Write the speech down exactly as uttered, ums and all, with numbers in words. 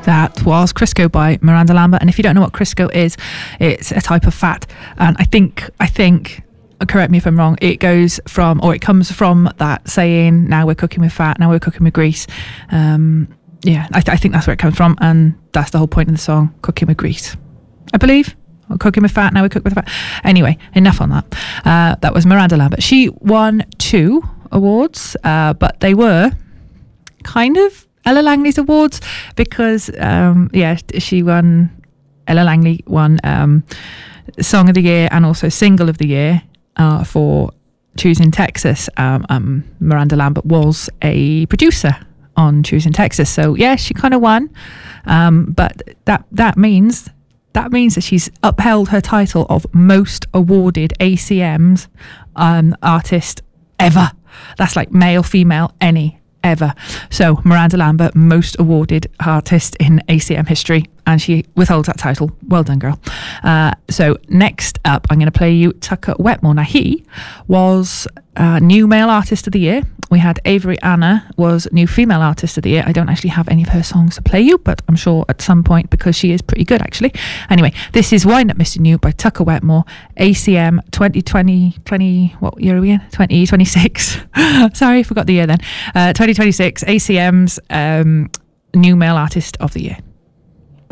That was Crisco by Miranda Lambert. And if you don't know what Crisco is, it's a type of fat. And I think, I think, correct me if I'm wrong, it goes from, or it comes from that saying, now we're cooking with fat, now we're cooking with grease. Um, yeah, I, th- I think that's where it comes from. And that's the whole point of the song, cooking with grease, I believe. Or cooking with fat, now we cook with fat. Anyway, enough on that. Uh, that was Miranda Lambert. She won two awards, uh, but they were kind of Ella Langley's awards because, um, yeah, she won, Ella Langley won um, Song of the Year and also Single of the Year uh, for Choosing Texas. Um, um, Miranda Lambert was a producer on Choosing Texas. So, yeah, she kind of won. Um, but that that means... That means that she's upheld her title of most awarded A C Ms um, artist ever. That's like male, female, any, ever. So Miranda Lambert, most awarded artist in A C M history, and she withholds that title. Well done, girl. Uh, so next up, I'm going to play you Tucker Wetmore. Now, he was uh, new male artist of the year. We had Avery Anna was new female artist of the year. I don't actually have any of her songs to play you, but I'm sure at some point, because she is pretty good actually. Anyway, this is Wind Up Missing You by Tucker Wetmore, A C M twenty twenty, twenty, what year are we in? twenty twenty-six. Sorry, I forgot the year then. Uh, twenty twenty-six, A C M's um, new male artist of the year.